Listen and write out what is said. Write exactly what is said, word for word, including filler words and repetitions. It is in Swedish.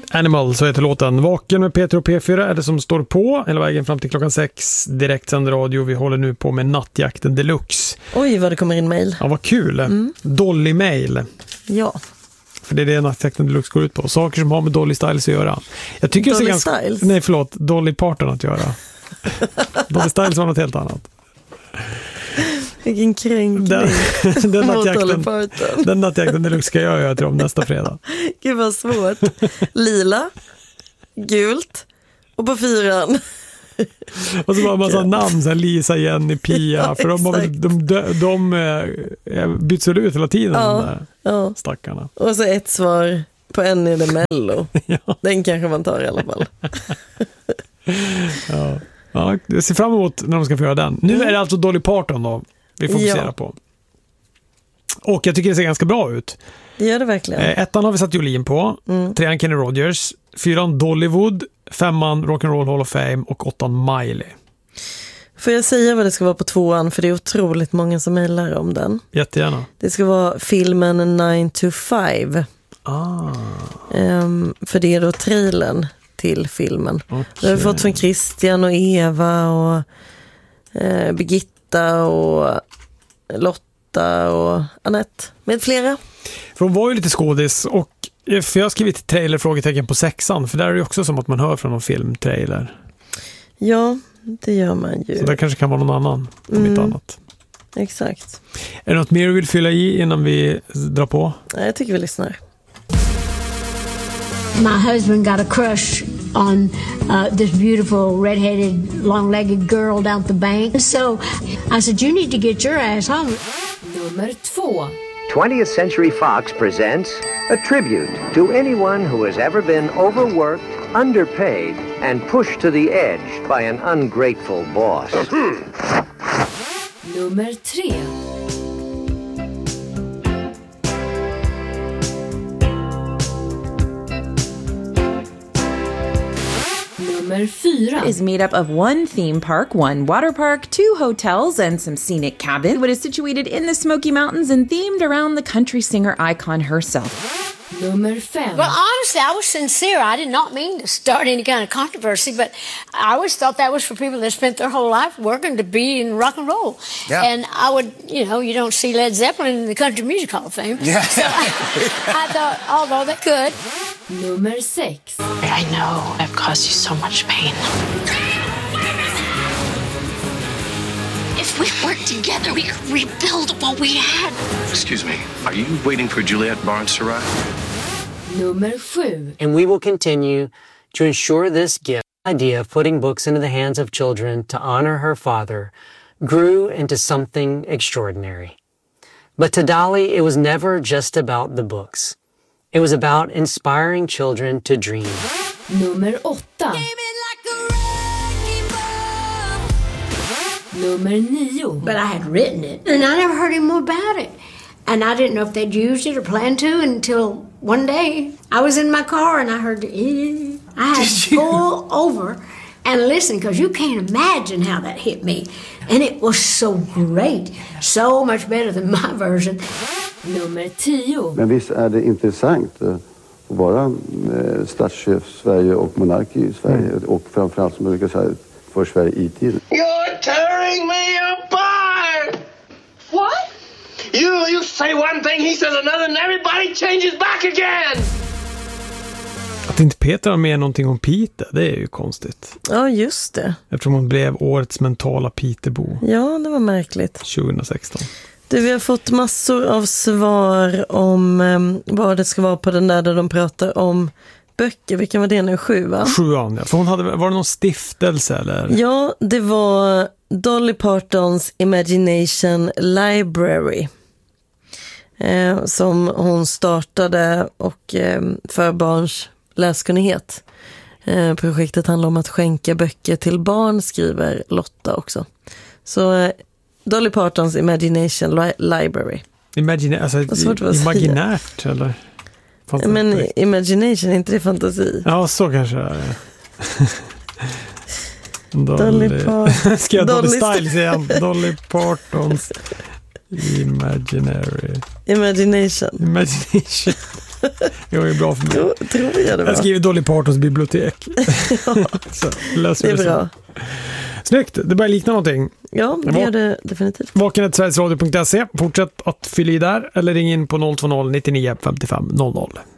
Animal, så heter låten. Vaken med Peter och P fyra är det som står på hela vägen fram till klockan sex. Direktsänd radio. Vi håller nu på med Nattjakten Deluxe. Oj, vad det kommer in mejl. Ja, vad kul. Mm. Dolly mail. Ja. För det är det Nattjakten Deluxe går ut på. Saker som har med Dolly Styles att göra. Jag tycker Dolly det är ganska... Styles? Nej, förlåt. Dolly Parton att göra. Dolly Styles var något helt annat. Vilken kränkning. Den, den, nattjakten, den nattjakten Deluxe ska jag göra till om nästa fredag. Gud vad svårt. Lila, gult och på fyran. Och så var det en massa namn, så här Lisa, Jenny, Pia. Ja, för de, de, de, de, de byts ut hela tiden, ja, de där ja. Stackarna. Och så ett svar på en i det Mello. Ja. Den kanske man tar i alla fall. Ja. Ja, jag ser fram emot när de ska få göra den. Nu är det alltså Dolly Parton då vi fokuserar ja. på. Och jag tycker det ser ganska bra ut. Det gör det verkligen. Eh, ettan har vi satt Jolin på. Mm. Trean Kenny Rogers. Fyran Dollywood. Femman Rock'n'Roll Hall of Fame. Och åttan Miley. Får jag säga vad det ska vara på tvåan? För det är otroligt många som mejlar om den. Jättegärna. Det ska vara filmen nine to five. Ah. Um, för det är då trailern till filmen. Okay. Det har vi fått från Christian och Eva och eh, Birgitta och Lotta och Annette med flera. För hon var ju lite skådis, och för jag har skrivit trailer frågetecken på sexan, för där är det också som att man hör från någon filmtrailer. Ja, det gör man ju. Så det kanske kan vara någon annan om mm. inte annat. Exakt. Är det något mer du vill fylla i innan vi drar på? Ja, jag tycker vi lyssnar. My husband got a crush on uh, this beautiful red-headed, long-legged girl down at the bank. So I said, you need to get your ass home. Nummer två. twentieth Century Fox presents a tribute to anyone who has ever been overworked, underpaid, and pushed to the edge by an ungrateful boss. Nummer tre. Nummer fyra is made up of one theme park, one water park, two hotels, and some scenic cabins. It is situated in the Smoky Mountains and themed around the country singer icon herself. Nummer fem. Well, honestly, I was sincere. I did not mean to start any kind of controversy, but I always thought that was for people that spent their whole life working to be in rock and roll. Yeah. And I would, you know, you don't see Led Zeppelin in the Country Music Hall of Fame. Yeah. So I, I thought, although they could. Nummer sex. I know I've caused you so much pain. If we worked together, we could rebuild what we had. Excuse me, are you waiting for Juliette Barnes to arrive? Nummer sju. And we will continue to ensure this gift idea of putting books into the hands of children to honor her father grew into something extraordinary. But to Dolly, it was never just about the books. It was about inspiring children to dream. Nummer åtta. Nummer nio. But I had written it, and I never heard any more about it. And I didn't know if they'd used it or planned to until one day I was in my car and I heard the ee. I had to pull over and listen, because you can't imagine how that hit me. And it was so great. So much better than my version. Nummer tio. Men visst är det intressant att vara statschef i Sverige och monark i Sverige. Mm. Och framförallt, som jag brukar säga, för Sverige i tiden. You're tearing me apart! What? You, you say one thing, he says another, and everybody changes back again! Att inte Peter har med någonting om Peter, det är ju konstigt. Ja, just det. Eftersom hon blev årets mentala Peterbo. Ja, det var märkligt. tjugohundrasexton. Du, vi har fått massor av svar om um, vad det ska vara på den där där de pratar om böcker. Vilken var det nu? Sju, va? Sjuan, ja. För hon hade, var det någon stiftelse eller? Ja, det var Dolly Partons Imagination Library. Eh, som hon startade och eh, för barns läskunnighet. Eh, projektet handlar om att skänka böcker till barn, skriver Lotta också. Så eh, Dolly Partons Imagination li- Library. Imagine, alltså imaginärt säga. Eller? Men imagination, är inte det fantasi? Ja, så kanske det är. Dolly, Dolly Parton. Ska jag Dolly Styles igen? Dolly Partons Imaginary Imagination. Imagination. Det var ju bra för mig. Tror, tror jag det var. Jag skriver Dolly Partons bibliotek. Ja, så, det är bra. Snyggt, det börjar likna någonting. Ja, det gör det definitivt. Vakenet sverigesradio punkt se. Fortsätt att fylla i där eller ring in på noll två noll nittionio femtiofem noll noll.